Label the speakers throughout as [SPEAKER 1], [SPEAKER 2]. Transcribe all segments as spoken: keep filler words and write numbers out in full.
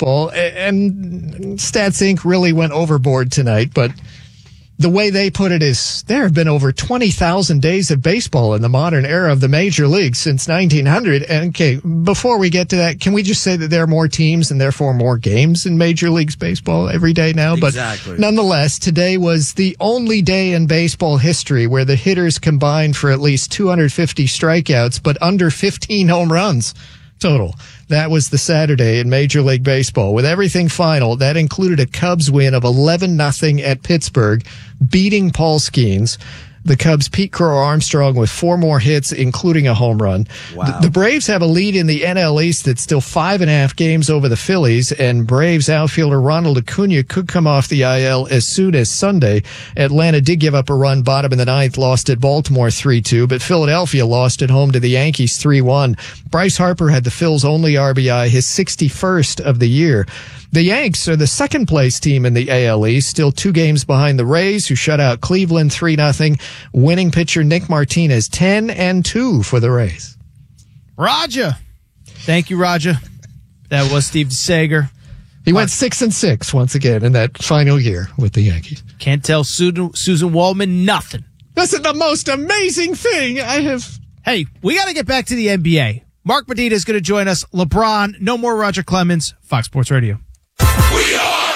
[SPEAKER 1] baseball, and Stats Incorporated really went overboard tonight, but the way they put it is there have been over twenty thousand days of baseball in the modern era of the major leagues since nineteen hundred. And okay, before we get to that, can we just say that there are more teams and therefore more games in Major Leagues Baseball every day now?
[SPEAKER 2] Exactly.
[SPEAKER 1] But nonetheless, today was the only day in baseball history where the hitters combined for at least two hundred fifty strikeouts, but under fifteen home runs total. That was the Saturday in Major League Baseball. With everything final, that included a Cubs win of eleven nothing at Pittsburgh, beating Paul Skeens. The Cubs' Pete Crow Armstrong with four more hits, including a home run.
[SPEAKER 2] Wow.
[SPEAKER 1] The, the Braves have a lead in the N L East that's still five and a half games over the Phillies, and Braves outfielder Ronald Acuna could come off the I L as soon as Sunday. Atlanta did give up a run bottom in the ninth, lost at Baltimore three two, but Philadelphia lost at home to the Yankees three one. Bryce Harper had the Phils' only R B I, his sixty-first of the year. The Yanks are the second place team in the A L East, still two games behind the Rays, who shut out Cleveland three nothing. Winning pitcher Nick Martinez, ten and two for the Rays.
[SPEAKER 3] Roger. Thank you, Roger. That was Steve DeSager.
[SPEAKER 1] He went six and six once again in that final year with the Yankees.
[SPEAKER 3] Can't tell Susan, Susan Waldman nothing.
[SPEAKER 1] This is the most amazing thing I have.
[SPEAKER 3] Hey, we got to get back to the N B A. Mark Medina is going to join us. LeBron, no more Roger Clemens, Fox Sports Radio.
[SPEAKER 4] We are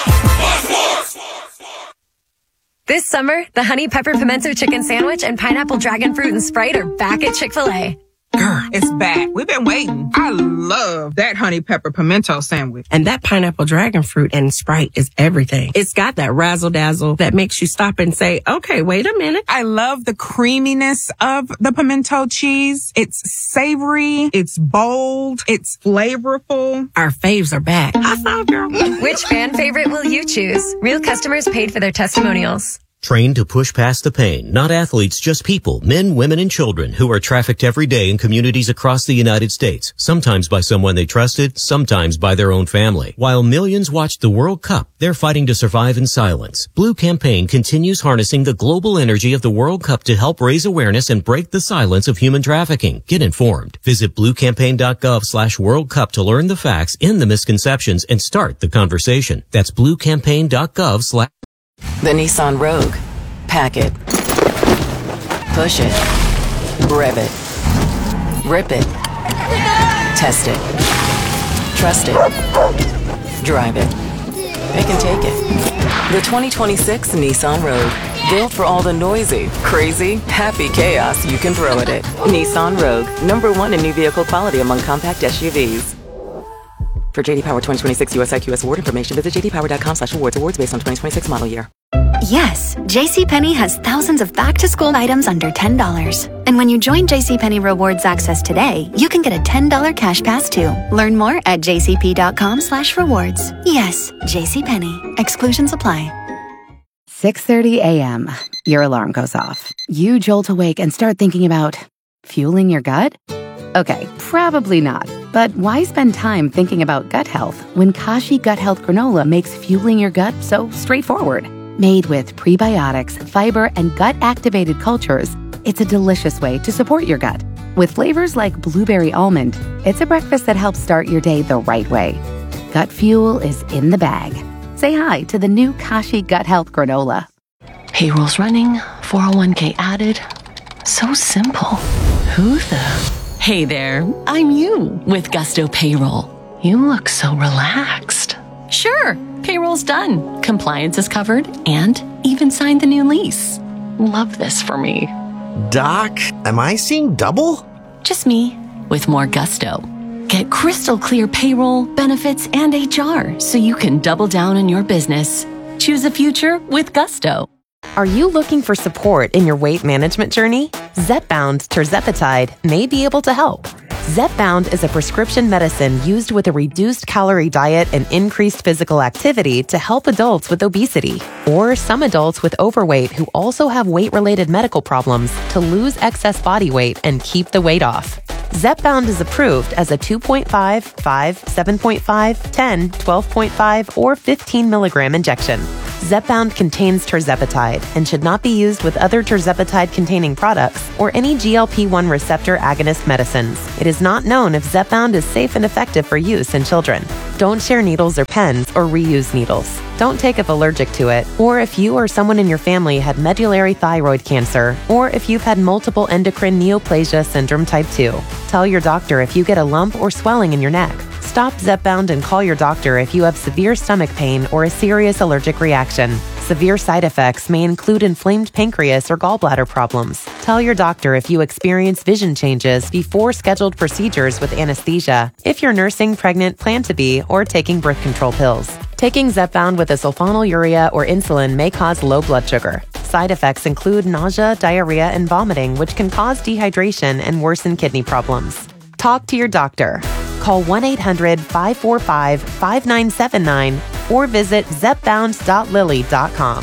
[SPEAKER 4] Fox Sports.
[SPEAKER 5] This summer, the Honey Pepper Pimento Chicken Sandwich and Pineapple Dragon Fruit and Sprite are back at Chick-fil-A.
[SPEAKER 6] Girl, it's back. We've been waiting. I love that Honey Pepper Pimento Sandwich.
[SPEAKER 7] And that Pineapple Dragon Fruit and Sprite is everything. It's got that razzle-dazzle that makes you stop and say, okay, wait a minute.
[SPEAKER 6] I love the creaminess of the pimento cheese. It's savory. It's bold. It's flavorful.
[SPEAKER 7] Our faves are back. High five, girl.
[SPEAKER 5] Which fan favorite will you choose? Real customers paid for their testimonials.
[SPEAKER 8] Trained to push past the pain, not athletes, just people, men, women, and children who are trafficked every day in communities across the United States, sometimes by someone they trusted, sometimes by their own family. While millions watched the World Cup, they're fighting to survive in silence. Blue Campaign continues harnessing the global energy of the World Cup to help raise awareness and break the silence of human trafficking. Get informed. Visit bluecampaign.gov slash World Cup to learn the facts, end the misconceptions, and start the conversation. That's bluecampaign.gov slash
[SPEAKER 9] The Nissan Rogue. Pack it. Push it. Rev it. Rip it. Test it. Trust it. Drive it. It can take it. The twenty twenty-six Nissan Rogue. Built for all the noisy, crazy, happy chaos you can throw at it. Nissan Rogue. Number one in new vehicle quality among compact S U Vs. For J D Power twenty twenty-six U S I Q S award information, visit jdpower.com slash awards. Awards based on twenty twenty-six model year.
[SPEAKER 10] Yes, JCPenney has thousands of back-to-school items under ten dollars. And when you join JCPenney Rewards Access today, you can get a ten dollars cash pass too. Learn more at jcp.com slash rewards. Yes, JCPenney. Exclusions apply.
[SPEAKER 11] six thirty a.m. Your alarm goes off. You jolt awake and start thinking about fueling your gut? Okay, probably not. But why spend time thinking about gut health when Kashi Gut Health Granola makes fueling your gut so straightforward? Made with prebiotics, fiber, and gut-activated cultures, it's a delicious way to support your gut. With flavors like blueberry almond, it's a breakfast that helps start your day the right way. Gut fuel is in the bag. Say hi to the new Kashi Gut Health Granola.
[SPEAKER 12] Payroll's running, four oh one k added. So simple. Who the... Hey there, I'm you with Gusto Payroll. You look so relaxed. Sure, payroll's done, compliance is covered, and even signed the new lease. Love this for me.
[SPEAKER 13] Doc, am I seeing double?
[SPEAKER 12] Just me, with more gusto. Get crystal clear payroll, benefits, and H R so you can double down in your business. Choose a future with Gusto.
[SPEAKER 14] Are you looking for support in your weight management journey? Zepbound tirzepatide may be able to help. Zepbound is a prescription medicine used with a reduced calorie diet and increased physical activity to help adults with obesity or some adults with overweight who also have weight-related medical problems to lose excess body weight and keep the weight off. Zepbound is approved as a two point five, five, seven point five, ten, twelve point five, or fifteen milligram injection. Zepbound contains tirzepatide and should not be used with other tirzepatide-containing products or any G L P one receptor agonist medicines. It is not known if Zepbound is safe and effective for use in children. Don't share needles or pens or reuse needles. Don't take if allergic to it, or if you or someone in your family had medullary thyroid cancer, or if you've had multiple endocrine neoplasia syndrome type two. Tell your doctor if you get a lump or swelling in your neck. Stop Zepbound and call your doctor if you have severe stomach pain or a serious allergic reaction. Severe side effects may include inflamed pancreas or gallbladder problems. Tell your doctor if you experience vision changes before scheduled procedures with anesthesia, if you're nursing, pregnant, plan to be, or taking birth control pills. Taking Zepbound with a sulfonylurea or insulin may cause low blood sugar. Side effects include nausea, diarrhea, and vomiting, which can cause dehydration and worsen kidney problems. Talk to your doctor. Call one eight hundred five four five five nine seven nine or visit zepbound dot lilly dot com.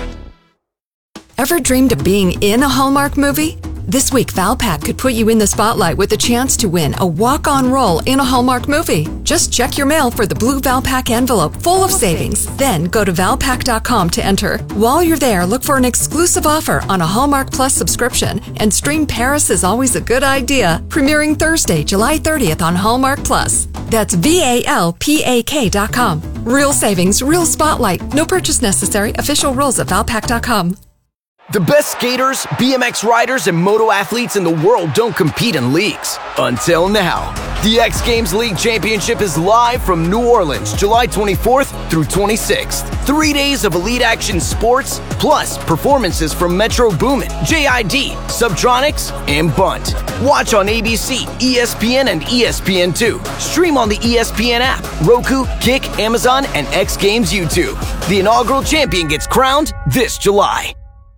[SPEAKER 2] Ever dreamed of being in a Hallmark movie? This week, Valpak could put you in the spotlight with a chance to win a walk-on role in a Hallmark movie. Just check your mail for the blue Valpak envelope full of savings. Then go to valpak dot com to enter. While you're there, look for an exclusive offer on a Hallmark Plus subscription and stream Paris is Always a Good Idea, premiering Thursday, July thirtieth on Hallmark Plus. That's V A L P A K dot com. Real savings, real spotlight. No purchase necessary. Official rules at valpak dot com.
[SPEAKER 15] The best skaters, B M X riders, and moto athletes in the world don't compete in leagues. Until now. The X Games League Championship is live from New Orleans, July twenty-fourth through twenty-sixth. Three days of elite action sports, plus performances from Metro Boomin, J I D, Subtronics, and Bunt. Watch on A B C, E S P N, and E S P N two. Stream on the E S P N app, Roku, Kick, Amazon, and X Games YouTube. The inaugural champion gets crowned this July.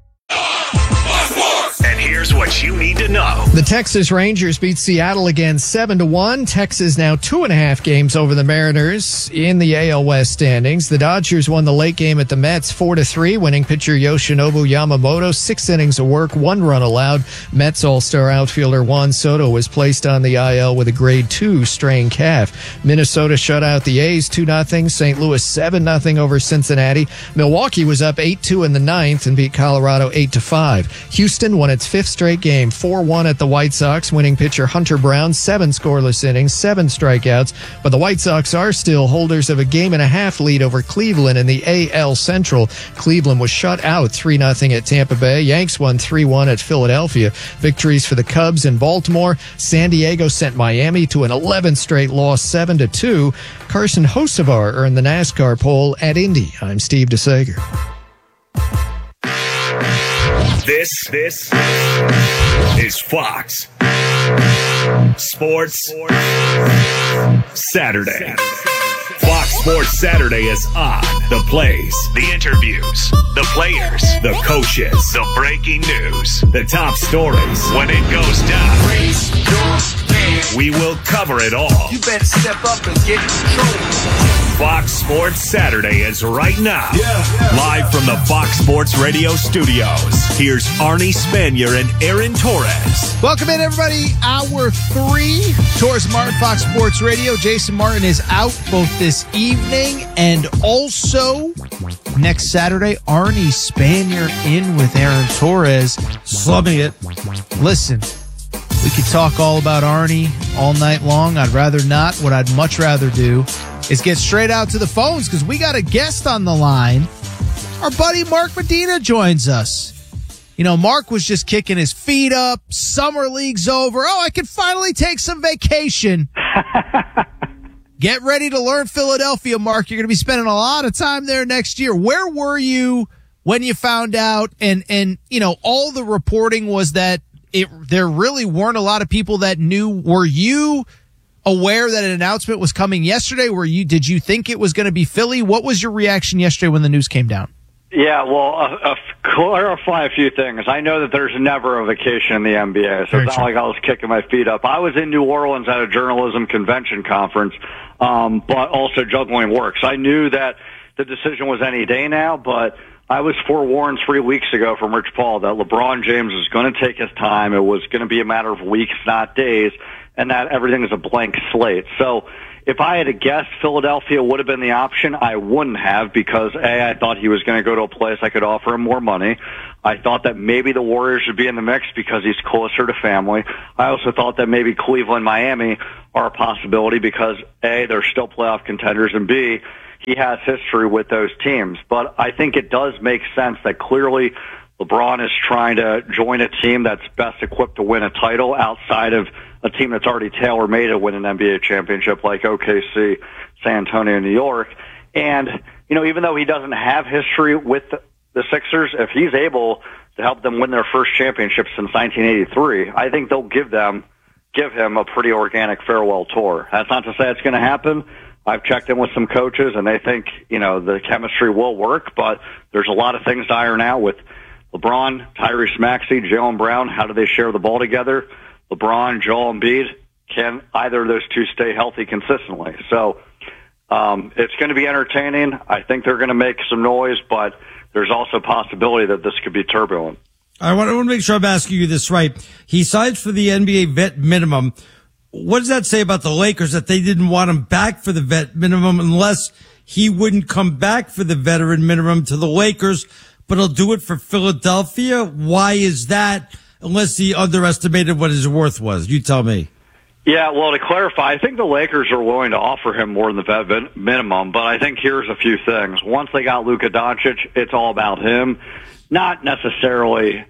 [SPEAKER 4] And here's what you need to know.
[SPEAKER 1] The Texas Rangers beat Seattle again seven to one. Texas now two and a half games over the Mariners in the A L West standings. The Dodgers won the late game at the Mets four to three, winning pitcher Yoshinobu Yamamoto six innings of work, one run allowed. Mets All-Star outfielder Juan Soto was placed on the I L with a grade two strained calf. Minnesota shut out the A's two nothing. Saint Louis seven nothing over Cincinnati. Milwaukee was up eight two in the ninth and beat Colorado eight to five. Houston won its fifth straight game, four one at the White Sox, winning pitcher Hunter Brown, seven scoreless innings, seven strikeouts. But the White Sox are still holders of a game and a half lead over Cleveland in the A L Central. Cleveland was shut out three nothing at Tampa Bay. Yanks won three one at Philadelphia. Victories for the Cubs in Baltimore. San Diego sent Miami to an eleventh straight loss, seven to two. Carson Hocevar earned the NASCAR pole at Indy. I'm Steve DeSager.
[SPEAKER 4] This, this is Fox Sports Saturday. Fox Sports Saturday is on. The plays, the interviews, the players, the coaches, the breaking news, the top stories. When it goes down, we will cover it all. You better step up and get control. Fox Sports Saturday is right now. Yeah. Live from the Fox Sports Radio studios. Here's Arnie Spanier and Aaron Torres.
[SPEAKER 3] Welcome in, everybody. Hour three. Torres Martin, Fox Sports Radio. Jason Martin is out both this evening and also next Saturday. Arnie Spanier in with Aaron Torres. Slumming it. Listen, we could talk all about Arnie all night long. I'd rather not. What I'd much rather do is get straight out to the phones because we got a guest on the line. Our buddy Mark Medina joins us. You know, Mark was just kicking his feet up. Summer league's over. Oh, I can finally take some vacation. Get ready to learn Philadelphia, Mark. You're going to be spending a lot of time there next year. Where were you when you found out? And, and you know, all the reporting was that it there really weren't a lot of people that knew. Were you aware that an announcement was coming yesterday? Were you, did you think it was going to be Philly? What was your reaction yesterday when the news came down?
[SPEAKER 16] Yeah, well, uh, uh, clarify a few things. I know that there's never a vacation in the N B A, so Very it's not true. Like I was kicking my feet up. I was in New Orleans at a journalism convention conference, um, but also juggling work. So I knew that the decision was any day now, but I was forewarned three weeks ago from Rich Paul that LeBron James was going to take his time. It was going to be a matter of weeks, not days, and that everything is a blank slate. So if I had to guess, Philadelphia would have been the option. I wouldn't have because, A, I thought he was going to go to a place I could offer him more money. I thought that maybe the Warriors should be in the mix because he's closer to family. I also thought that maybe Cleveland, Miami are a possibility because, A, they're still playoff contenders, and B, he has history with those teams. But I think it does make sense that clearly LeBron is trying to join a team that's best equipped to win a title outside of a team that's already tailor-made to win an N B A championship like O K C, San Antonio, New York. And, you know, even though he doesn't have history with the Sixers, if he's able to help them win their first championship since nineteen eighty-three, I think they'll give them, give him a pretty organic farewell tour. That's not to say it's going to happen. I've checked in with some coaches, and they think, you know, the chemistry will work, but there's a lot of things to iron out with LeBron, Tyrese Maxey, Jaylen Brown. How do they share the ball together? LeBron, Joel Embiid, can either of those two stay healthy consistently? So um, it's going to be entertaining. I think they're going to make some noise, but there's also a possibility that this could be turbulent.
[SPEAKER 17] I want, I want to make sure I'm asking you this right. He signs for the N B A vet minimum. What does that say about the Lakers that they didn't want him back for the vet minimum unless he wouldn't come back for the veteran minimum to the Lakers, but he'll do it for Philadelphia? Why is that? Unless he underestimated what his worth was. You tell me.
[SPEAKER 16] Yeah, well, to clarify, I think the Lakers are willing to offer him more than the vet minimum, but I think here's a few things. Once they got Luka Doncic, it's all about him. Not necessarily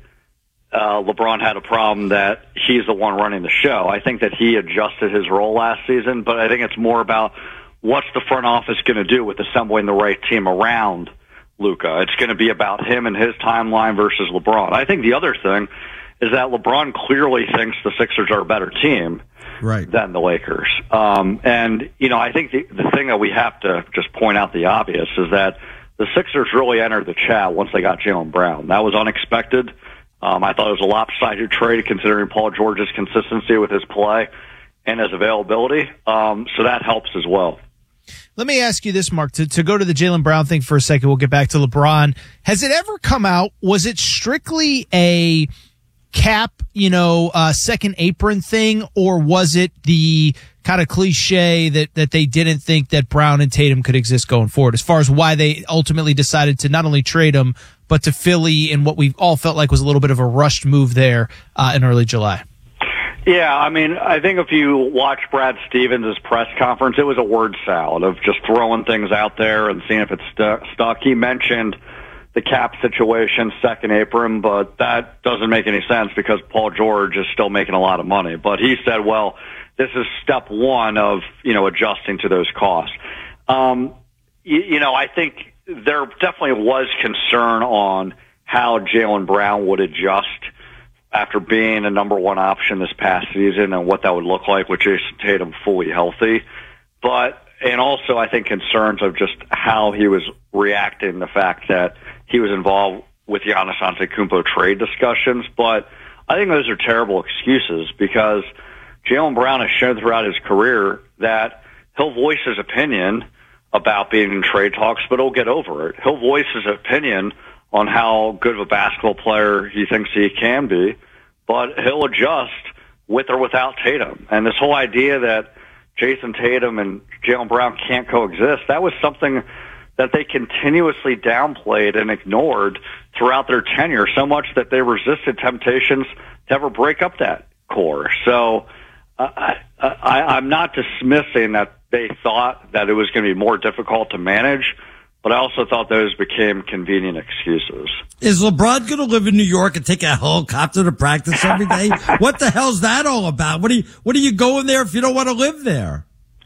[SPEAKER 16] uh, LeBron had a problem that he's the one running the show. I think that he adjusted his role last season, but I think it's more about what's the front office going to do with assembling the right team around Luka. It's going to be about him and his timeline versus LeBron. I think the other thing is that LeBron clearly thinks the Sixers are a better team
[SPEAKER 17] right.
[SPEAKER 16] than the Lakers. Um, and, you know, I think the, the thing that we have to just point out the obvious is that the Sixers really entered the chat once they got Jaylen Brown. That was unexpected. Um, I thought it was a lopsided trade considering Paul George's consistency with his play and his availability. Um, so that helps as well.
[SPEAKER 3] Let me ask you this, Mark, to, to go to the Jaylen Brown thing for a second. We'll get back to LeBron. Has it ever come out? Was it strictly a cap, you know, uh, second apron thing, or was it the kind of cliche that, that they didn't think that Brown and Tatum could exist going forward as far as why they ultimately decided to not only trade him, but to Philly in what we all felt like was a little bit of a rushed move there uh, in early July?
[SPEAKER 16] Yeah, I mean, I think if you watch Brad Stevens' press conference, it was a word salad of just throwing things out there and seeing if it's stu- stuck. He mentioned the cap situation, second apron, but that doesn't make any sense because Paul George is still making a lot of money. But he said, well, this is step one of, you know, adjusting to those costs. Um, you, you know, I think there definitely was concern on how Jaylen Brown would adjust after being a number one option this past season and what that would look like with Jason Tatum fully healthy. But, and also I think concerns of just how he was reacting, the fact that he was involved with Giannis Antetokounmpo trade discussions. But I think those are terrible excuses because Jaylen Brown has shown throughout his career that he'll voice his opinion about being in trade talks, but he'll get over it. He'll voice his opinion on how good of a basketball player he thinks he can be, but he'll adjust with or without Tatum. And this whole idea that Jason Tatum and Jaylen Brown can't coexist, that was something that they continuously downplayed and ignored throughout their tenure, so much that they resisted temptations to ever break up that core. So uh, I, I, I'm not dismissing that they thought that it was going to be more difficult to manage, but I also thought those became convenient excuses.
[SPEAKER 17] Is LeBron going to live in New York and take a helicopter to practice every day? What the hell's that all about? What are you, what are you going there if you don't want to live there?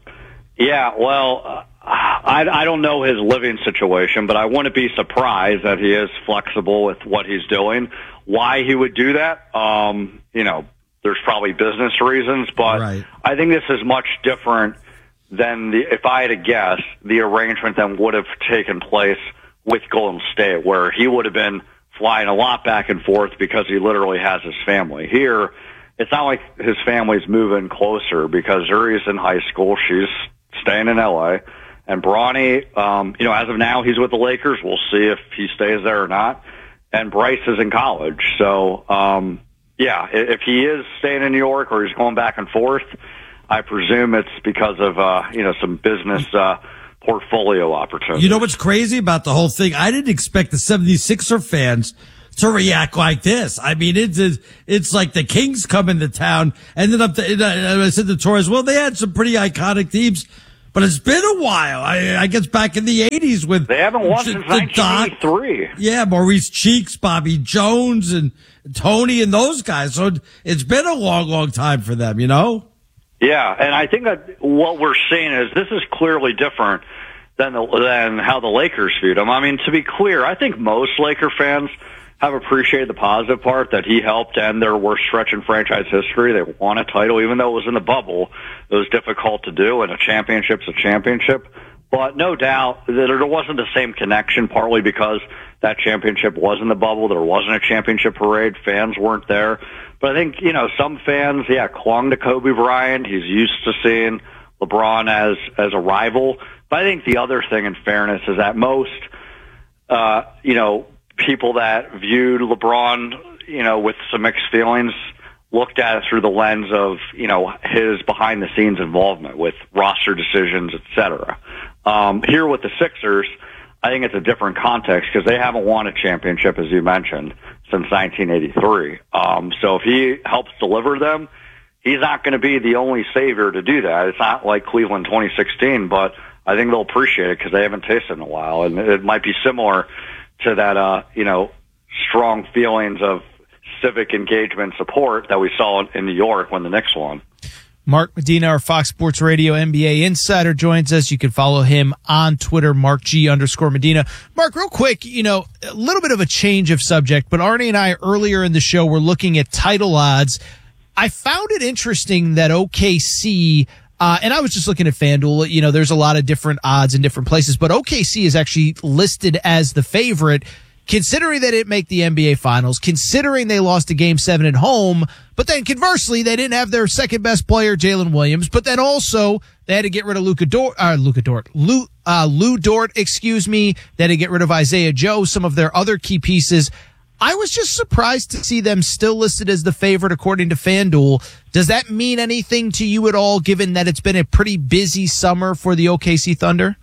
[SPEAKER 16] Yeah, well, uh, I, I don't know his living situation, but I wouldn't be surprised that he is flexible with what he's doing. Why he would do that, um, you know, there's probably business reasons, but right. I think this is much different than the, if I had to guess, the arrangement that would have taken place with Golden State, where he would have been flying a lot back and forth because he literally has his family. Here, it's not like his family's moving closer because Uri's in high school. She's staying in L A. And Bronny, um, you know, as of now, he's with the Lakers. We'll see if he stays there or not. And Bryce is in college. So, um, yeah, if he is staying in New York or he's going back and forth, I presume it's because of, uh, you know, some business, uh, portfolio opportunities.
[SPEAKER 17] You know what's crazy about the whole thing? I didn't expect the seventy-sixer fans to react like this. I mean, it's, it's like the Kings come into town. And then up to, I said to Torres, well, they had some pretty iconic teams, but it's been a while. I, I guess back in the eighties with.
[SPEAKER 16] They haven't won since nineteen eighty-three.
[SPEAKER 17] Yeah, Maurice Cheeks, Bobby Jones, and Tony and those guys. So it's been a long, long time for them, you know?
[SPEAKER 16] Yeah, and I think that what we're seeing is this is clearly different than the, than how the Lakers viewed him. I mean, to be clear, I think most Laker fans have appreciated the positive part that he helped end their worst stretch in franchise history. They won a title, even though it was in the bubble. It was difficult to do, and a championship's a championship. But no doubt that there wasn't the same connection, partly because that championship was in the bubble. There wasn't a championship parade. Fans weren't there. But I think, you know, some fans, yeah, clung to Kobe Bryant. He's used to seeing LeBron as, as a rival. But I think the other thing, in fairness, is that most, uh, you know, people that viewed LeBron, you know, with some mixed feelings, looked at it through the lens of, you know, his behind-the-scenes involvement with roster decisions, et cetera. Um, here with the Sixers, I think it's a different context because they haven't won a championship, as you mentioned, since nineteen eighty-three. Um, so if he helps deliver them, he's not going to be the only savior to do that. It's not like Cleveland twenty sixteen, but I think they'll appreciate it because they haven't tasted it in a while. And it might be similar to that, uh, you know, strong feelings of civic engagement support that we saw in New York when the Knicks won.
[SPEAKER 3] Mark Medina, our Fox Sports Radio N B A insider, joins us. You can follow him on Twitter, Mark G underscore Medina. Mark, real quick, you know, a little bit of a change of subject, but Arnie and I earlier in the show were looking at title odds. I found it interesting that O K C, uh, and I was just looking at FanDuel, you know, there's a lot of different odds in different places, but O K C is actually listed as the favorite, considering they didn't make the N B A Finals, considering they lost a Game seven at home, but then conversely, they didn't have their second best player, Jalen Williams, but then also they had to get rid of Luka Dort, uh, Luka Dort, Lou, uh, Lou Dort, excuse me. They had to get rid of Isaiah Joe, some of their other key pieces. I was just surprised to see them still listed as the favorite according to FanDuel. Does that mean anything to you at all, given that it's been a pretty busy summer for the O K C Thunder?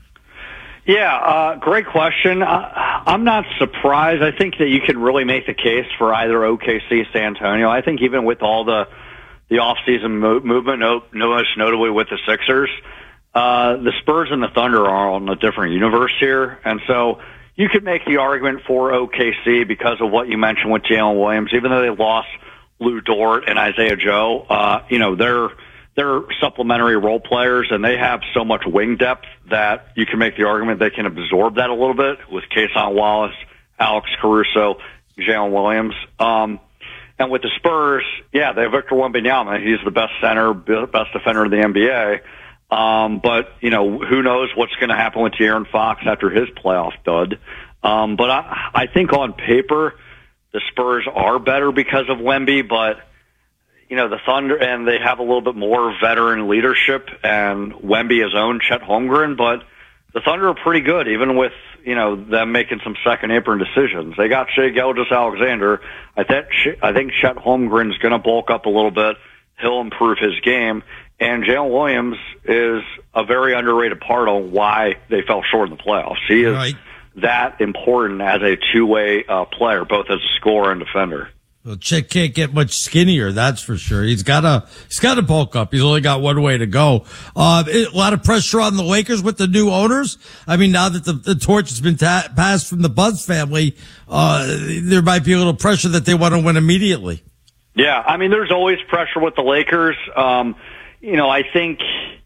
[SPEAKER 16] Yeah, uh, great question. Uh, I'm not surprised. I think that you can really make the case for either O K C, San Antonio. I think even with all the the off-season mo- movement, no, most notably with the Sixers, uh, the Spurs and the Thunder are on a different universe here. And so you could make the argument for O K C because of what you mentioned with Jalen Williams. Even though they lost Lou Dort and Isaiah Joe, uh, you know, they're They're supplementary role players, and they have so much wing depth that you can make the argument they can absorb that a little bit with Kayson Wallace, Alex Caruso, Jalen Williams. Um, and with the Spurs, yeah, they have Victor Wembanyama. He's the best center, best defender in the N B A. Um, but, you know, who knows what's going to happen with De'Aaron Fox after his playoff dud. Um, but I, I think on paper, the Spurs are better because of Wemby, but you know, the Thunder, and they have a little bit more veteran leadership, and Wemby has owned Chet Holmgren, but the Thunder are pretty good, even with, you know, them making some second apron decisions. They got Shai Gilgeous-Alexander. I think, I think Chet Holmgren's going to bulk up a little bit. He'll improve his game, and Jalen Williams is a very underrated part on why they fell short in the playoffs. He is right. that important as a two-way uh, player, both as a scorer and defender.
[SPEAKER 17] Well, Chet can't get much skinnier, that's for sure. He's got to, he's got to bulk up. He's only got one way to go. Uh, a lot of pressure on the Lakers with the new owners. I mean, now that the, the torch has been ta- passed from the Buzz family, uh, there might be a little pressure that they want to win immediately.
[SPEAKER 16] Yeah, I mean, there's always pressure with the Lakers. Um, you know, I think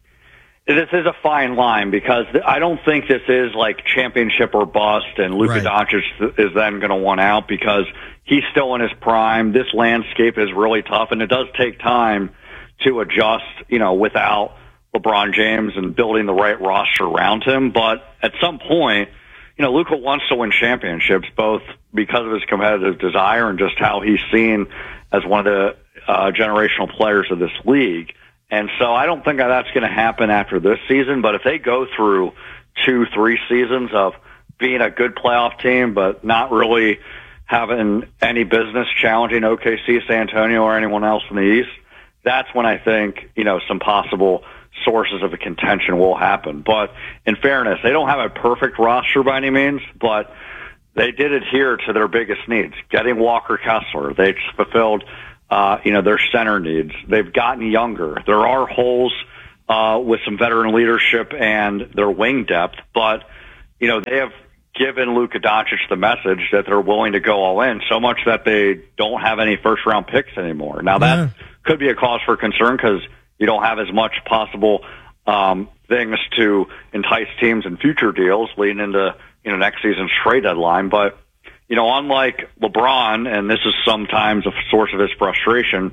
[SPEAKER 16] this is a fine line because I don't think this is like championship or bust, and Luka right. Doncic is then going to want out because he's still in his prime. This landscape is really tough, and it does take time to adjust, you know, without LeBron James and building the right roster around him. But at some point, you know, Luka wants to win championships, both because of his competitive desire and just how he's seen as one of the uh, generational players of this league. And so I don't think that's going to happen after this season, but if they go through two, three seasons of being a good playoff team, but not really having any business challenging O K C, San Antonio, or anyone else in the East, that's when I think, you know, some possible sources of a contention will happen. But in fairness, they don't have a perfect roster by any means, but they did adhere to their biggest needs. Getting Walker Kessler. They fulfilled, uh, you know, their center needs. They've gotten younger. There are holes, uh, with some veteran leadership and their wing depth, but, you know, they have given Luka Doncic the message that they're willing to go all in, so much that they don't have any first round picks anymore. Now that yeah. could be a cause for concern because you don't have as much possible, um, things to entice teams in future deals leading into, you know, next season's trade deadline. But, you know, unlike LeBron, and this is sometimes a source of his frustration,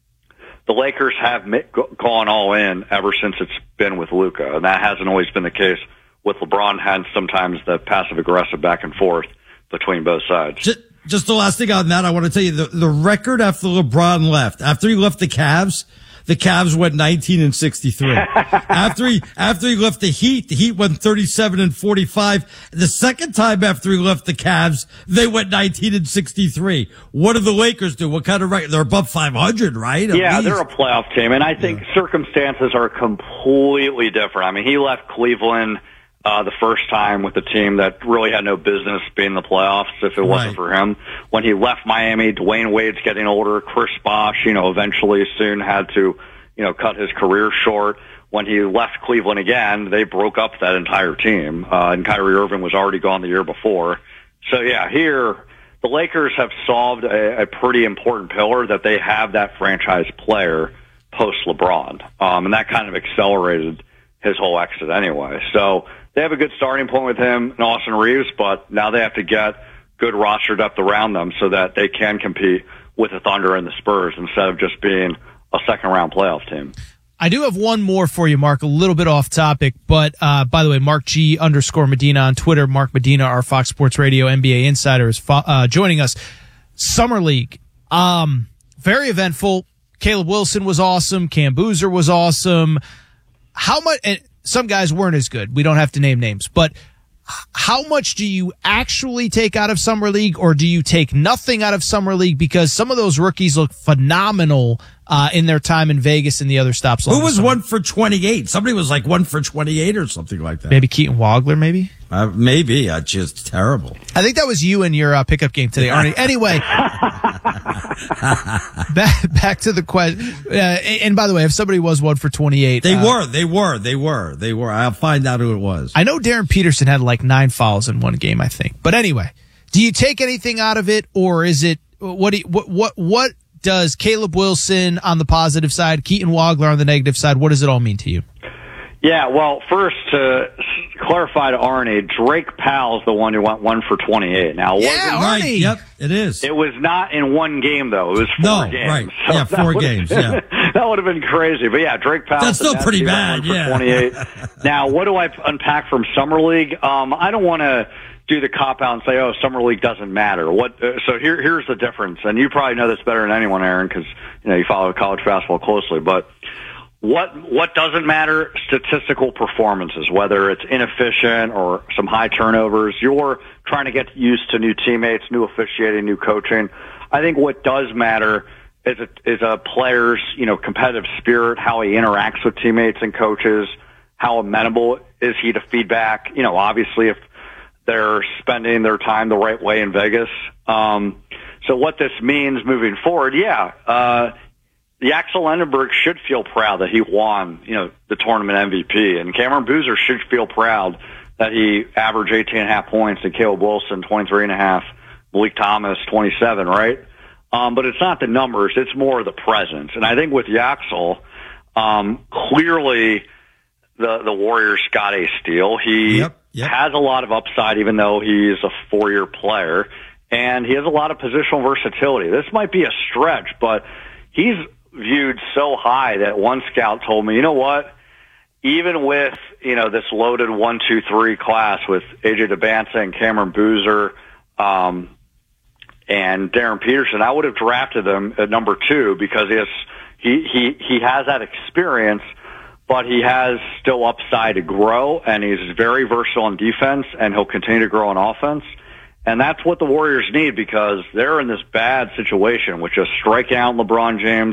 [SPEAKER 16] the Lakers have gone all in ever since it's been with Luka, and that hasn't always been the case with LeBron. Had sometimes the passive aggressive back and forth between both sides.
[SPEAKER 17] Just, just the last thing on that, I want to tell you the, the record after LeBron left, after he left the Cavs, the Cavs went nineteen and sixty-three. after he, after he left the Heat, the Heat went thirty-seven and forty-five. The second time after he left the Cavs, they went nineteen and sixty-three. What do the Lakers do? What kind of record? They're above five hundred, right? At
[SPEAKER 16] yeah,
[SPEAKER 17] least.
[SPEAKER 16] They're a playoff team, and I think yeah. circumstances are completely different. I mean, he left Cleveland, Uh, the first time with a team that really had no business being in the playoffs if it wasn't right. for him. When he left Miami, Dwayne Wade's getting older. Chris Bosh, you know, eventually soon had to, you know, cut his career short. When he left Cleveland again, they broke up that entire team. Uh, and Kyrie Irving was already gone the year before. So yeah, here, the Lakers have solved a, a pretty important pillar that they have that franchise player post LeBron. Um, and that kind of accelerated his whole exit anyway. So, they have a good starting point with him and Austin Reeves, but now they have to get good roster depth around them so that they can compete with the Thunder and the Spurs instead of just being a second-round playoff team.
[SPEAKER 18] I do have one more for you, Mark, a little bit off topic, but uh by the way, Mark G underscore Medina on Twitter. Mark Medina, our Fox Sports Radio N B A insider, is fo- uh joining us. Summer League, um, very eventful. Caleb Wilson was awesome. Cam Boozer was awesome. How much... And, some guys weren't as good. We don't have to name names, but how much do you actually take out of Summer League, or do you take nothing out of Summer League? Because some of those rookies look phenomenal uh, in their time in Vegas and the other stops.
[SPEAKER 17] Who was one for twenty-eight? Somebody was like one for twenty-eight or something like that.
[SPEAKER 18] Maybe Keaton Wagler, maybe?
[SPEAKER 17] Uh, maybe. Uh, just terrible.
[SPEAKER 18] I think that was you in your uh, pickup game today, Arnie. Anyway, back, back to the question. Uh, and by the way, if somebody was one for twenty-eight.
[SPEAKER 17] They
[SPEAKER 18] uh,
[SPEAKER 17] were, they were, they were, they were. I'll find out who it was.
[SPEAKER 18] I know Darren Peterson had like nine fouls in one game, I think. But anyway, do you take anything out of it, or is it, what do you, what, what, what does Caleb Wilson on the positive side, Keaton Wagler on the negative side, what does it all mean to you?
[SPEAKER 16] Yeah, well, first, to clarify to Arnie, Drake Powell's the one who went one for twenty-eight. Now,
[SPEAKER 18] yeah,
[SPEAKER 17] right. Yep, it is.
[SPEAKER 16] It was not in one game, though. It was four
[SPEAKER 17] no,
[SPEAKER 16] games.
[SPEAKER 17] Right.
[SPEAKER 16] So
[SPEAKER 17] yeah, four games, yeah.
[SPEAKER 16] That would have been crazy. But yeah, Drake Powell.
[SPEAKER 17] That's still pretty bad, yeah.
[SPEAKER 16] twenty-eight. Now, what do I unpack from Summer League? Um, I don't want to do the cop-out and say, oh, Summer League doesn't matter. What? Uh, so here, here's the difference. And you probably know this better than anyone, Aaron, because you know you follow college basketball closely. But What what doesn't matter? Statistical performances, whether it's inefficient or some high turnovers. You're trying to get used to new teammates, new officiating, new coaching. I think what does matter is a, is a player's, you know, competitive spirit, how he interacts with teammates and coaches, how amenable is he to feedback. You know, obviously if they're spending their time the right way in Vegas. Um, so what this means moving forward, yeah, uh, the Axel Lendenberg should feel proud that he won, you know, the tournament M V P, and Cameron Boozer should feel proud that he averaged eighteen and a half points, and Caleb Wilson twenty-three and a half, Malik Thomas twenty-seven, right? Um, but it's not the numbers; it's more the presence. And I think with Yaxel, um, clearly the the Warriors got a steal. He
[SPEAKER 17] yep, yep.
[SPEAKER 16] has a lot of upside, even though he's a four-year player, and he has a lot of positional versatility. This might be a stretch, but he's viewed so high that one scout told me, you know what, even with, you know, this loaded one, two, three class with A J DeBanza and Cameron Boozer, um, and Darren Peterson, I would have drafted him at number two because he has, he, he, he has that experience, but he has still upside to grow, and he's very versatile on defense, and he'll continue to grow on offense. And that's what the Warriors need because they're in this bad situation, which is striking out LeBron James,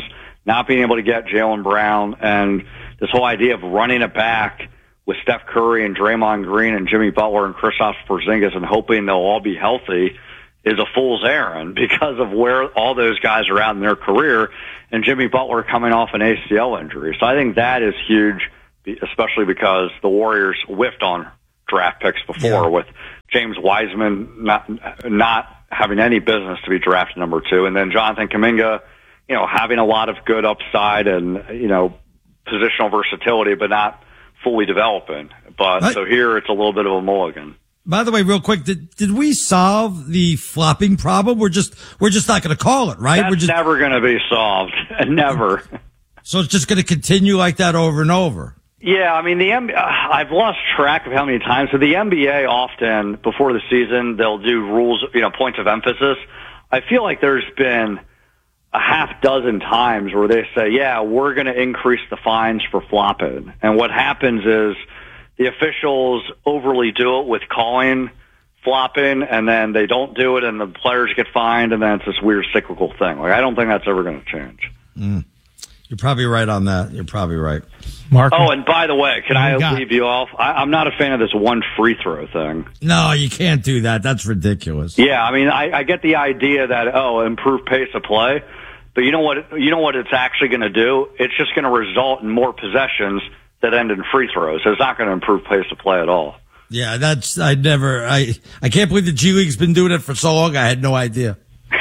[SPEAKER 16] not being able to get Jaylen Brown, and this whole idea of running it back with Steph Curry and Draymond Green and Jimmy Butler and Kristaps Porzingis and hoping they'll all be healthy is a fool's errand because of where all those guys are at in their career, and Jimmy Butler coming off an A C L injury. So I think that is huge, especially because the Warriors whiffed on draft picks before yeah. with James Wiseman not not having any business to be drafted number two, and then Jonathan Kuminga, you know, having a lot of good upside and, you know, positional versatility, but not fully developing. But right. so here it's a little bit of a mulligan.
[SPEAKER 17] By the way, real quick, did did we solve the flopping problem? We're just we're just not going to call it, right?
[SPEAKER 16] That's
[SPEAKER 17] we're just
[SPEAKER 16] never going to be solved. Never.
[SPEAKER 17] So it's just going to continue like that over and over.
[SPEAKER 16] Yeah, I mean the M- I've lost track of how many times. So the N B A often before the season they'll do rules, you know, points of emphasis. I feel like there's been a half dozen times where they say, "Yeah, we're going to increase the fines for flopping," and what happens is the officials overly do it with calling flopping, and then they don't do it, and the players get fined, and then it's this weird cyclical thing. Like I don't think that's ever going to change.
[SPEAKER 17] Mm. You're probably right on that. You're probably right.
[SPEAKER 18] Mark.
[SPEAKER 16] Oh, and by the way, can I leave you off? I, I'm not a fan of this one free throw thing.
[SPEAKER 17] No, you can't do that. That's ridiculous.
[SPEAKER 16] Yeah, I mean, I, I get the idea that, oh, improve pace of play, but you know what? You know what it's actually going to do? It's just going to result in more possessions that end in free throws. So it's not going to improve pace of play at all.
[SPEAKER 17] Yeah, that's I never. I I can't believe the G League's been doing it for so long. I had no idea.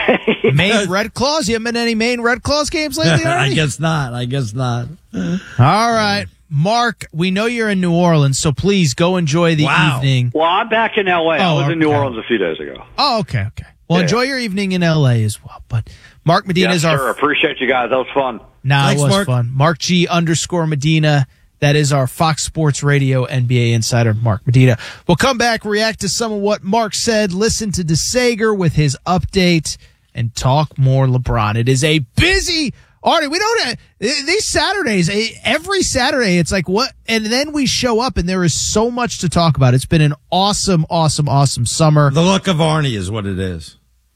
[SPEAKER 18] Maine Red Claws? You haven't been any Maine Red Claws games lately?
[SPEAKER 17] I guess not. I guess not.
[SPEAKER 18] All right. Mark, we know you're in New Orleans, so please go enjoy the
[SPEAKER 17] wow.
[SPEAKER 18] evening.
[SPEAKER 16] Well, I'm back in L A.
[SPEAKER 18] Oh,
[SPEAKER 16] I was
[SPEAKER 18] okay.
[SPEAKER 16] in New Orleans a few days ago.
[SPEAKER 18] Oh, okay, okay. Well,
[SPEAKER 16] yeah.
[SPEAKER 18] enjoy your evening in L A as well. But Mark Medina
[SPEAKER 16] yes,
[SPEAKER 18] is our...
[SPEAKER 16] sir. Appreciate you guys. That was fun.
[SPEAKER 18] Nah,
[SPEAKER 17] Thanks,
[SPEAKER 18] it was
[SPEAKER 17] Mark.
[SPEAKER 18] fun. Mark G underscore Medina. That is our Fox Sports Radio N B A insider, Mark Medina. We'll come back, react to some of what Mark said, listen to DeSager with his update, and talk more LeBron. It is a busy, Artie, we don't have, these Saturdays, every Saturday, it's like what, and then we show up and there is so much to talk about. It's been an awesome, awesome, awesome summer.
[SPEAKER 17] The look of Arnie is what it is.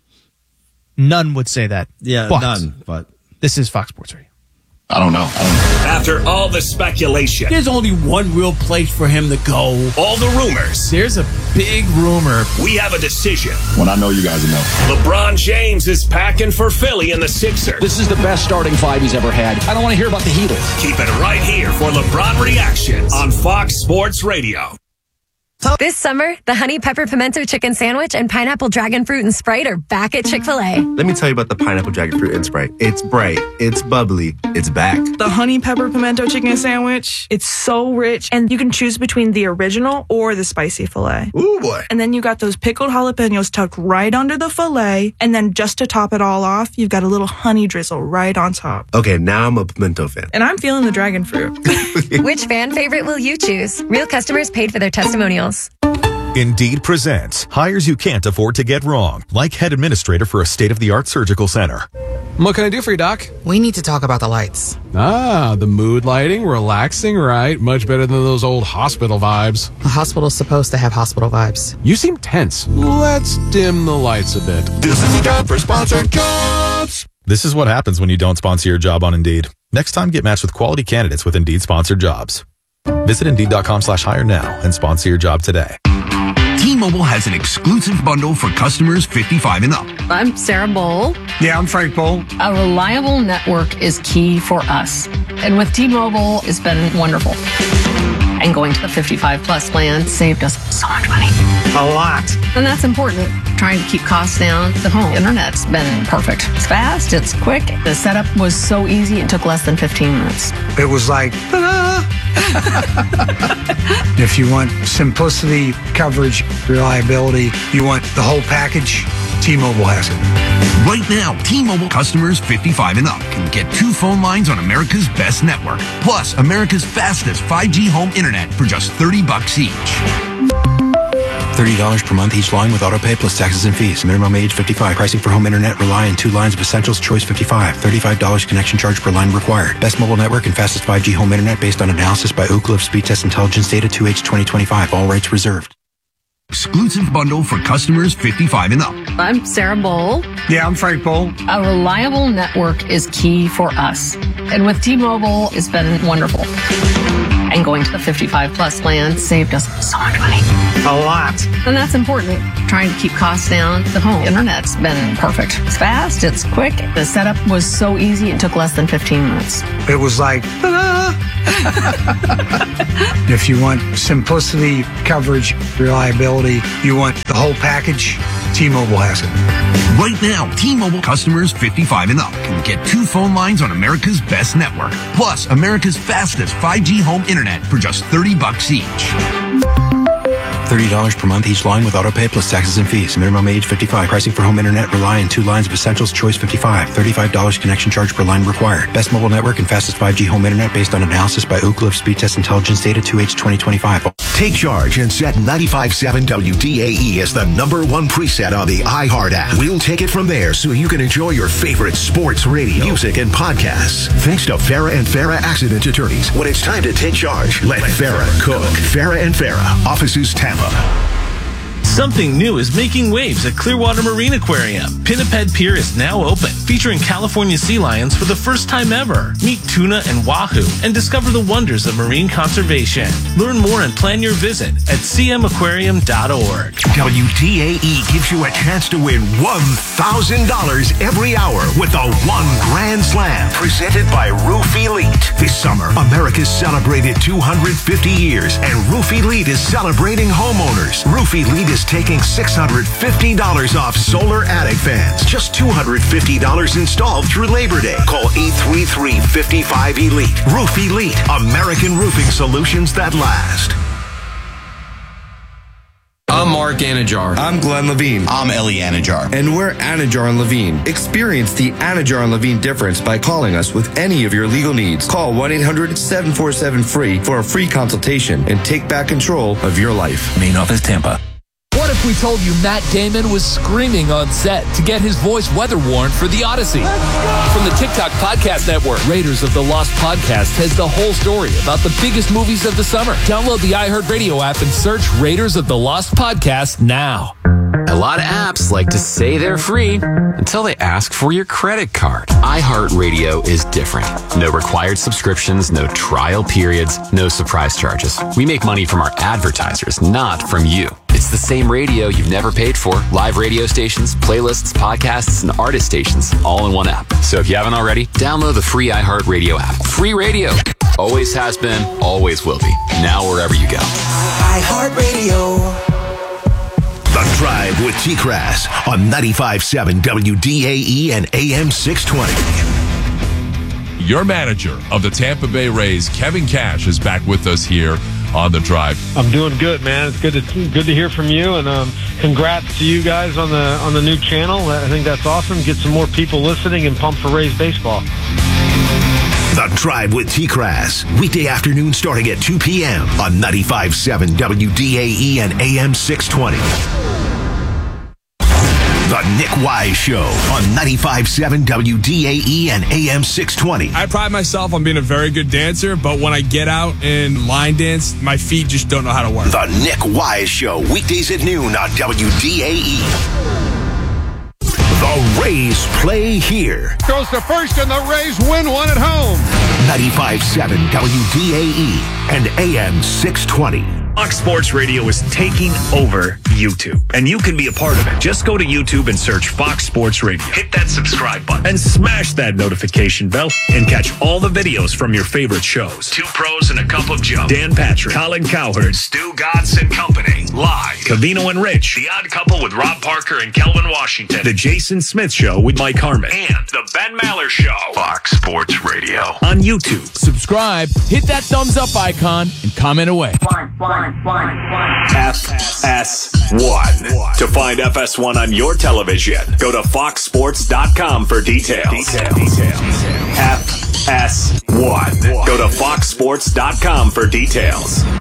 [SPEAKER 18] None would say that.
[SPEAKER 17] Yeah,
[SPEAKER 18] but
[SPEAKER 17] none, but.
[SPEAKER 18] This is Fox Sports Radio.
[SPEAKER 4] I don't know. I don't know. After all the speculation,
[SPEAKER 19] there's only one real place for him to go.
[SPEAKER 4] All the rumors.
[SPEAKER 19] There's a big rumor.
[SPEAKER 4] We have a decision.
[SPEAKER 20] When I know, you guys know.
[SPEAKER 4] LeBron James is packing for Philly in the Sixers.
[SPEAKER 21] This is the best starting five he's ever had. I don't want to hear about the Heatles.
[SPEAKER 4] Keep it right here for LeBron Reactions on Fox Sports Radio.
[SPEAKER 5] This summer, the Honey Pepper Pimento Chicken Sandwich and Pineapple Dragon Fruit and Sprite are back at Chick-fil-A.
[SPEAKER 13] Let me tell you about the Pineapple Dragon Fruit and Sprite. It's bright, it's bubbly, it's back.
[SPEAKER 22] The Honey Pepper Pimento Chicken Sandwich, it's so rich, and you can choose between the original or the spicy filet.
[SPEAKER 13] Ooh, boy.
[SPEAKER 22] And then you got those pickled jalapenos tucked right under the filet, and then just to top it all off, you've got a little honey drizzle right on top.
[SPEAKER 13] Okay, now I'm a pimento fan.
[SPEAKER 22] And I'm feeling the dragon fruit.
[SPEAKER 5] Which fan favorite will you choose? Real customers paid for their testimonials.
[SPEAKER 23] Indeed presents hires you can't afford to get wrong, like head administrator for a state-of-the-art surgical center.
[SPEAKER 24] What can I do for you, Doc?
[SPEAKER 25] We need to talk about the lights.
[SPEAKER 24] Ah, the mood lighting, relaxing, right? Much better than those old hospital vibes.
[SPEAKER 25] A hospital's supposed to have hospital vibes.
[SPEAKER 24] You seem tense. Let's dim the lights a bit.
[SPEAKER 23] This is time for sponsored jobs. This is what happens when you don't sponsor your job on Indeed. Next time, get matched with quality candidates with Indeed sponsored jobs. Visit Indeed.com slash hire now and sponsor your job today.
[SPEAKER 26] T-Mobile has an exclusive bundle for customers fifty-five and up.
[SPEAKER 27] I'm Sarah Bowl.
[SPEAKER 26] Yeah, I'm Frank Bowl.
[SPEAKER 27] A reliable network is key for us. And with T-Mobile, it's been wonderful. And going to the fifty-five plus plan saved us so much money.
[SPEAKER 26] A lot.
[SPEAKER 27] And that's important. Trying to keep costs down. The home internet's been perfect. It's fast, it's quick. The setup was so easy, it took less than fifteen minutes.
[SPEAKER 28] It was like, ta-da! If you want simplicity, coverage, reliability, you want the whole package, T-Mobile has it.
[SPEAKER 26] Right now, T-Mobile customers fifty-five and up can get two phone lines on America's best network, plus America's fastest five G home internet for just thirty bucks each.
[SPEAKER 29] thirty dollars per month each line with autopay plus taxes and fees. Minimum age fifty-five. Pricing for home internet rely on two lines of essentials. Choice fifty-five. thirty-five dollars connection charge per line required. Best mobile network and fastest five G home internet based on analysis by Ookla of Speed Test Intelligence Data two H twenty twenty-five. All rights reserved.
[SPEAKER 26] Exclusive bundle for customers fifty-five and up.
[SPEAKER 27] I'm Sarah Bowl.
[SPEAKER 28] Yeah, I'm Frank Bowl.
[SPEAKER 27] A reliable network is key for us. And with T-Mobile, it's been wonderful. And going to the fifty-five plus plan saved us so much money.
[SPEAKER 28] A lot.
[SPEAKER 27] And that's important. Trying to keep costs down. The home internet's been perfect. It's fast, it's quick. The setup was so easy, it took less than fifteen minutes.
[SPEAKER 28] It was like, ta-da! If you want simplicity, coverage, reliability, you want the whole package, T-Mobile has it.
[SPEAKER 26] Right now, T-Mobile customers fifty-five and up can get two phone lines on America's best network, plus America's fastest five G home internet for just thirty bucks each.
[SPEAKER 29] thirty dollars per month each line with autopay plus taxes and fees. Minimum age fifty-five. Pricing for home internet rely on two lines of essentials. Choice fifty-five. thirty-five dollars connection charge per line required. Best mobile network and fastest five G home internet based on analysis by Ookla of Speed Test Intelligence Data two H twenty twenty-five.
[SPEAKER 6] Take charge and set ninety-five point seven W D A E as the number one preset on the iHeart app. We'll take it from there so you can enjoy your favorite sports, radio, music, and podcasts. Thanks to Farah and Farah Accident Attorneys. When it's time to take charge, let Farah cook. Farah and Farah, offices Tampa.
[SPEAKER 7] Something new is making waves at Clearwater Marine Aquarium. Pinniped Pier is now open, featuring California sea lions for the first time ever. Meet tuna and wahoo and discover the wonders of marine conservation. Learn more and plan your visit at c m aquarium dot org.
[SPEAKER 6] W D A E gives you a chance to win one thousand dollars every hour with the One Grand Slam, presented by Roof Elite. This summer, America's celebrated two hundred fifty years, and Roof Elite is celebrating homeowners. Roof Elite is taking six hundred fifty dollars off solar attic fans. Just two hundred fifty dollars installed through Labor Day. Call eight three three, five five, ELITE. Roof Elite, American roofing solutions that last.
[SPEAKER 8] I'm Mark Anajar. I'm Glenn Levine. I'm Ellie Anajar. And we're Anajar and Levine. Experience the Anajar and Levine difference by calling us with any of your legal needs. Call one eight hundred, seven four seven, FREE for a free consultation and take back control of your life. Main office, Tampa.
[SPEAKER 9] What if we told you Matt Damon was screaming on set to get his voice weather warned for The Odyssey? From the TikTok Podcast Network, Raiders of the Lost Podcast has the whole story about the biggest movies of the summer. Download the iHeartRadio app and search Raiders of the Lost Podcast now.
[SPEAKER 10] A lot of apps like to say they're free until they ask for your credit card. iHeartRadio is different. No required subscriptions, no trial periods, no surprise charges. We make money from our advertisers, not from you. It's the same radio you've never paid for. Live radio stations, playlists, podcasts, and artist stations all in one app. So if you haven't already, download the free iHeartRadio app. Free radio. Always has been, always will be. Now wherever you go.
[SPEAKER 6] iHeartRadio. The Drive with T-Crass on ninety-five point seven W D A E and A M six twenty.
[SPEAKER 11] Your manager of the Tampa Bay Rays, Kevin Cash, is back with us here on The Drive.
[SPEAKER 12] I'm doing good, man. It's good to good to hear from you, and um, congrats to you guys on the on the new channel. I think that's awesome. Get some more people listening and pumped for Rays baseball.
[SPEAKER 6] The Drive with T-Crass, weekday afternoon starting at two p.m. on ninety-five point seven W D A E and A M six twenty. The Nick Wise Show on ninety-five point seven W D A E and A M six twenty.
[SPEAKER 24] I pride myself on being a very good dancer, but when I get out and line dance, my feet just don't know how to work.
[SPEAKER 6] The Nick Wise Show, weekdays at noon on W D A E. The Rays play here.
[SPEAKER 14] Goes to first, and the Rays win one at home.
[SPEAKER 6] ninety-five point seven W D A E and A M six twenty.
[SPEAKER 4] Fox Sports Radio is taking over YouTube, and you can be a part of it. Just go to YouTube and search Fox Sports Radio. Hit that subscribe button and smash that notification bell and catch all the videos from your favorite shows. Two Pros and a Cup of Joe, Dan Patrick, Colin Cowherd, Stu Gatz and Company, Live, Covino and Rich, The Odd Couple with Rob Parker and Kelvin Washington, The Jason Smith Show with Mike Harmon, and The Ben Maller Show. Fox Sports Radio on YouTube.
[SPEAKER 9] Subscribe, hit that thumbs up icon, and comment away.
[SPEAKER 4] One, one. F S one. To find F S one on your television, go to fox sports dot com for details. Details. F S one. Go to fox sports dot com for details.